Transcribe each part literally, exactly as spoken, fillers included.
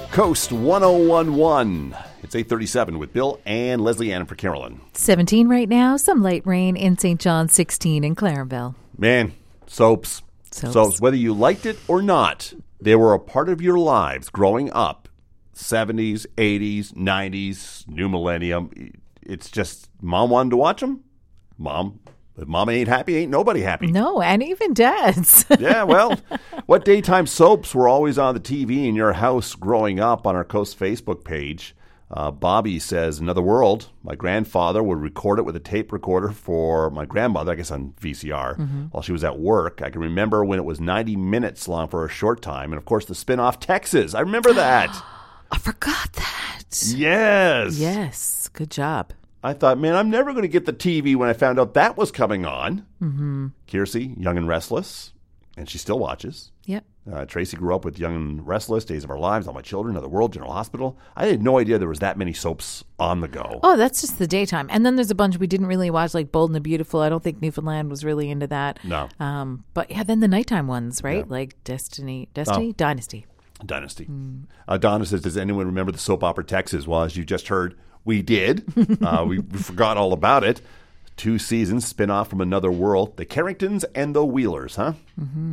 Coast one oh one point one. It's eight thirty-seven with Bill and Leslie Ann for Carolyn. seventeen right now. Some light rain in Saint John, sixteen in Clarenville. Man, soaps. Soaps. Soaps, whether you liked it or not, they were a part of your lives growing up. seventies, eighties, nineties, new millennium. It's just, mom wanted to watch them. Mom, if mom ain't happy, ain't nobody happy. No, and even dads. Yeah, well, what daytime soaps were always on the T V in your house growing up? On our Coast Facebook page, uh, Bobby says, Another World. My grandfather would record it with a tape recorder for my grandmother, I guess on V C R, mm-hmm. while she was at work. I can remember when it was ninety minutes long for a short time. And, of course, the spinoff Texas. I remember that. I forgot that. Yes. Yes. Good job. I thought, man, I'm never going to get the T V when I found out that was coming on. Mm-hmm. Kiersey, Young and Restless, and she still watches. Yep. Uh, Tracy grew up with Young and Restless, Days of Our Lives, All My Children, Another World, General Hospital. I had no idea there was that many soaps on the go. Oh, that's just the daytime. And then there's a bunch we didn't really watch, like Bold and the Beautiful. I don't think Newfoundland was really into that. No. Um, but yeah, then the nighttime ones, right? Yeah. Like Destiny, Destiny, Oh. Dynasty. Dynasty. Mm. Uh, Donna says, does anyone remember the soap opera Texas? Well, as you just heard, we did. uh, we, we forgot all about it. Two seasons, spin-off from Another World. The Carringtons and the Wheelers, huh? Mm-hmm.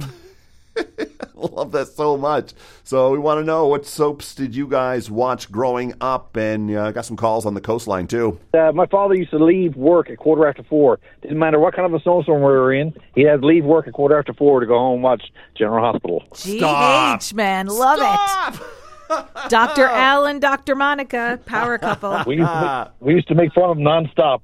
I love that so much. So we want to know, what soaps did you guys watch growing up? And uh, got some calls on the coastline, too. Uh, my father used to leave work at quarter after four. Didn't matter what kind of a snowstorm we were in. He'd have to leave work at quarter after four to go home and watch General Hospital. G H, Stop. man. Love Stop. it. Doctor Alan, Doctor Monica, power couple. We used, to make, we used to make fun of him nonstop.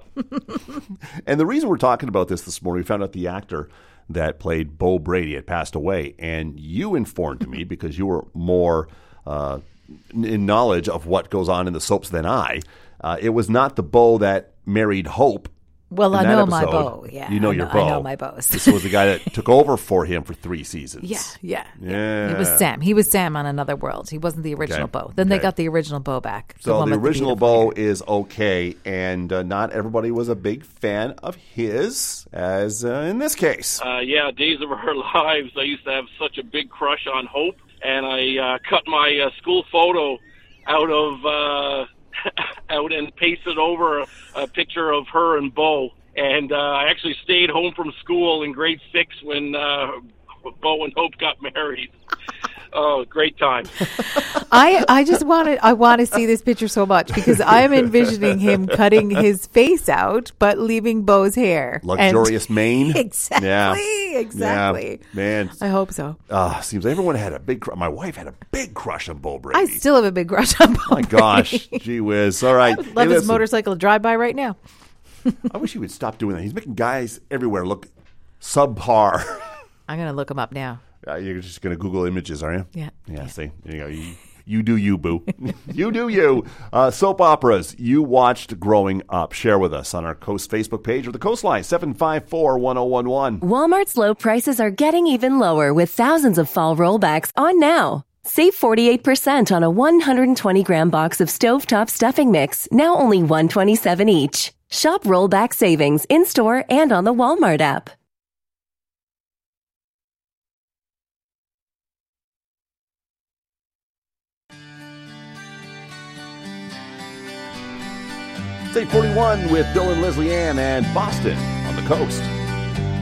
And the reason we're talking about this this morning, we found out the actor that played Bo Brady had passed away. And you informed me, because you were more uh, in knowledge of what goes on in the soaps than I. Uh, it was not the Bo that married Hope. Well, I that know my episode. Bo. Yeah, You know I your know, Bo. I know my Bo's. This was the guy that took over for him for three seasons. Yeah, yeah, Yeah. It was Sam. He was Sam on Another World. He wasn't the original Okay. Bo. Then Okay. they got the original Bo back. So one the with original beautiful Bo hair. is okay, and uh, not everybody was a big fan of his, as uh, in this case. Uh, yeah, Days of Our Lives. I used to have such a big crush on Hope, and I uh, cut my uh, school photo out of uh, out and pasted over a, a picture of her and Bo. And uh, I actually stayed home from school in grade six when uh, Bo and Hope got married. Oh, great time. I, I just want to I want to see this picture so much, because I'm envisioning him cutting his face out but leaving Bo's hair. Luxurious And- mane. Exactly. Yeah. Exactly. Yeah, man. I hope so. Uh, seems everyone had a big crush. My wife had a big crush on Bo Brady. I still have a big crush on Bo. My gosh. Gee whiz. All right. Love Hey, his listen, motorcycle drive by right now. I wish he would stop doing that. He's making guys everywhere look subpar. I'm going to look him up now. Uh, you're just going to Google images, are you? Yeah. Yeah, Yeah. see. There you go. You, you do you, boo. You do you. Uh, soap operas you watched growing up. Share with us on our Coast Facebook page or the Coastline, seven five four, one oh one one. Walmart's low prices are getting even lower with thousands of fall rollbacks on now. Save forty-eight percent on a one hundred twenty gram box of stovetop stuffing mix, now only one hundred twenty-seven dollars each. Shop rollback savings in-store and on the Walmart app. It's eight forty-one with Bill and Leslie Ann and Boston on the Coast.